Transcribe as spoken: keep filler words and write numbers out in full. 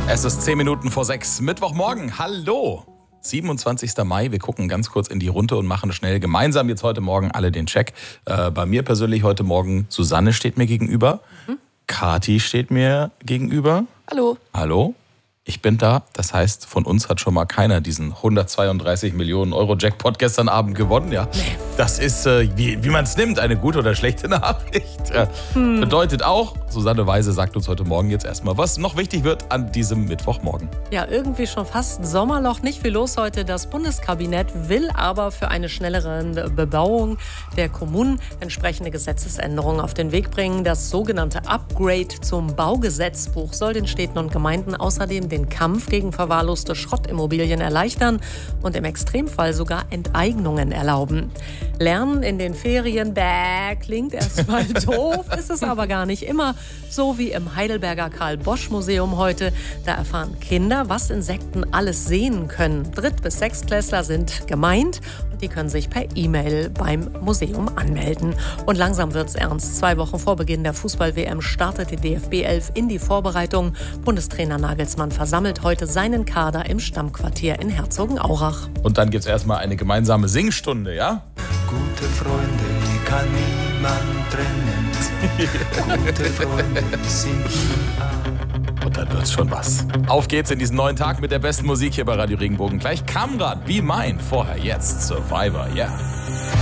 Es ist zehn Minuten vor sechs, Mittwochmorgen. Hallo! siebenundzwanzigster Mai, wir gucken ganz kurz in die Runde und machen schnell gemeinsam jetzt heute Morgen alle den Check. Äh, bei mir persönlich heute Morgen, Susanne steht mir gegenüber, mhm. Kathi steht mir gegenüber. Hallo. Hallo, ich bin da. Das heißt, von uns hat schon mal keiner diesen hundertzweiunddreißig Millionen Euro Jackpot gestern Abend gewonnen. Ja, nee. Das ist, äh, wie, wie man es nimmt, eine gute oder schlechte Nachricht. Äh, hm. Bedeutet auch, Susanne Weise sagt uns heute Morgen jetzt erstmal, was noch wichtig wird an diesem Mittwochmorgen. Ja, irgendwie schon fast Sommerloch. Nicht viel los heute. Das Bundeskabinett will aber für eine schnellere Bebauung der Kommunen entsprechende Gesetzesänderungen auf den Weg bringen. Das sogenannte Upgrade zum Baugesetzbuch soll den Städten und Gemeinden außerdem den Kampf gegen verwahrloste Schrottimmobilien erleichtern und im Extremfall sogar Enteignungen erlauben. Lernen in den Ferien, bäh, klingt erstmal doof, ist es aber gar nicht immer. So wie im Heidelberger Karl-Bosch-Museum heute. Da erfahren Kinder, was Insekten alles sehen können. Dritt- bis Sechstklässler sind gemeint und die können sich per E-Mail beim Museum anmelden. Und langsam wird's ernst. Zwei Wochen vor Beginn der Fußball-W M startet die D F B elf in die Vorbereitung. Bundestrainer Nagelsmann versammelt heute seinen Kader im Stammquartier in Herzogenaurach. Und dann gibt's erstmal eine gemeinsame Singstunde, ja? Gute Freunde kann niemand trennen. Gute Freunde sind nie. Und dann wird's schon was. Auf geht's in diesen neuen Tag mit der besten Musik hier bei Radio Regenbogen. Gleich Kamrat, Be Mine. Vorher jetzt Survivor, ja. Yeah.